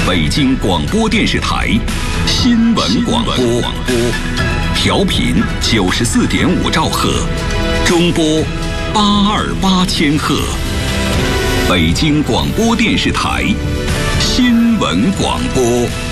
北京广播电视台新闻广播，调频94.5兆赫，中波828千赫。北京广播电视台新闻广播。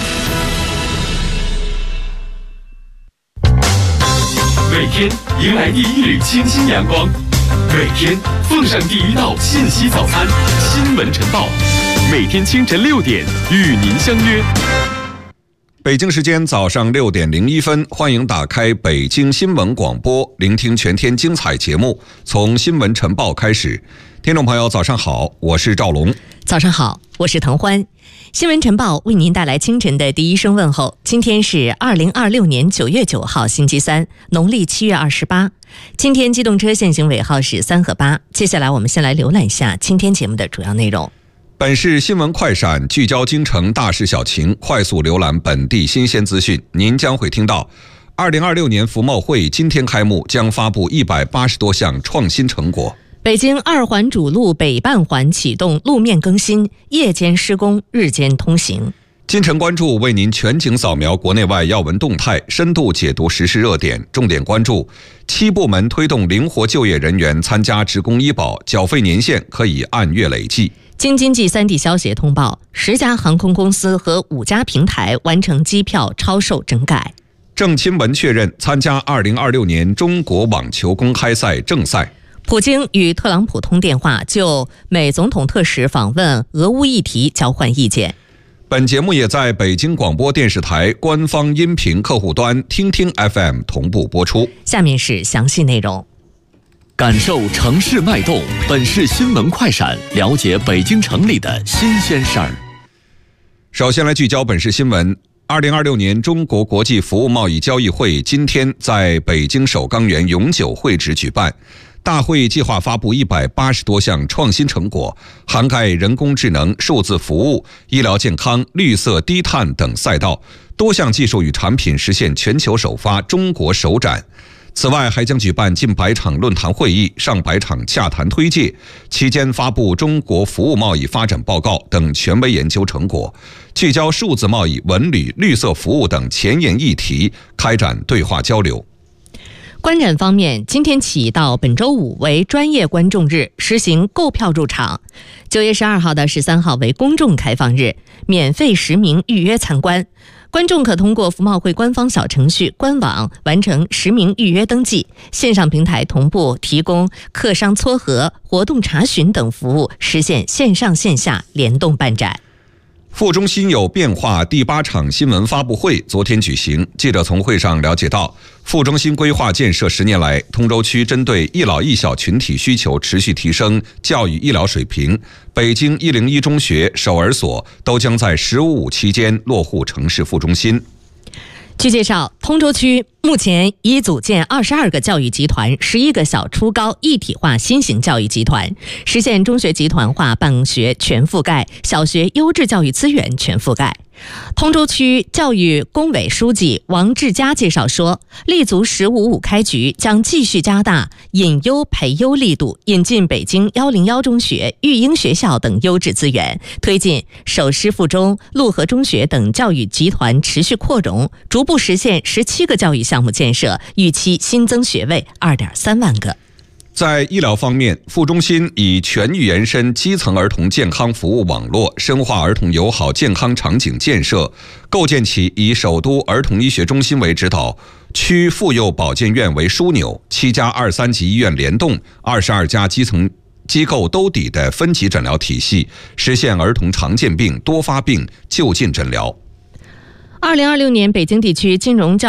每天迎来第一缕清新阳光，每天奉上第一道信息早餐。新闻晨报，每天清晨6点与您相约。 北京时间早上6点01分，欢迎打开北京新闻广播，聆听全天精彩节目。从新闻晨报开始，听众朋友早上好，我是赵龙。 早上好，我是滕欢。新闻晨报为您带来清晨的第一声问候。今天是2026年9月9号星期三，农历7月28。今天机动车限行尾号是3和8。接下来我们先来浏览一下今天节目的主要内容。 本是新闻快闪，聚焦京城大事小情，快速浏览本地新鲜资讯。您将会听到2026年服贸会今天开幕，将发布180多项创新成果。 北京2环主路北半环启动路面更新，夜间施工，日间通行。 今晨关注为您全景扫描国内外要闻动态，深度解读时事热点。重点关注7部门推动灵活就业人员参加职工医保，缴费年限可以按月累计。 京津冀3地消协通报，10家航空公司和5家平台完成机票超售整改。 郑钦文确认参加2026年中国网球公开赛正赛。 普京与特朗普通电话，就美总统特使访问俄乌议题交换意见。 本节目也在北京广播电视台官方音频客户端听听 FM 同步播出。 下面是详细内容。 感受城市脉动，本市新闻快闪，了解北京城里的新鲜事儿。 首先来聚焦本市新闻。2026年中国国际服务贸易交易会今天在北京首钢园永久会址举办。大会计划发布180多项创新成果，涵盖人工智能、数字服务、医疗健康、绿色低碳等赛道，多项技术与产品实现全球首发、中国首展。此外，还将举办近100场论坛会议、上百场洽谈推介，期间发布中国服务贸易发展报告等权威研究成果，聚焦数字贸易、文旅、绿色服务等前沿议题，开展对话交流。 观展方面，今天起到本周五为专业观众日，实行购票入场。9月12号到13号为公众开放日，免费实名预约参观。观众可通过服贸会官方小程序、官网完成实名预约登记，线上平台同步提供客商撮合、活动查询等服务，实现线上线下联动办展。 副中心有变化第8场新闻发布会昨天举行，记者从会上了解到，副中心规划建设10年来，通州区针对一老一小群体需求持续提升教育医疗水平，北京101中学、守儿所都将在15.5期间落户城市副中心。 据介绍，通州区目前已组建22个教育集团、11个小初高一体化新型教育集团，实现中学集团化办学全覆盖，小学优质教育资源全覆盖。通州区教育工委书记王志佳介绍说，立足15.5开局，将继续加大引优培优力度，引进北京101中学、育英学校等优质资源，推进首师附中、陆河中学等教育集团持续扩容，逐步实现17个教育项目建设，预期新增学位2.3万个。 在医疗方面，副中心以全域延伸基层儿童健康服务网络，深化儿童友好健康场景建设，构建起以首都儿童医学中心为指导，区妇幼保健院为枢纽，7家2、3级医院联动，22家基层机构兜底的分级诊疗体系，实现儿童常见病、多发病就近诊疗。 2026年北京地区金融教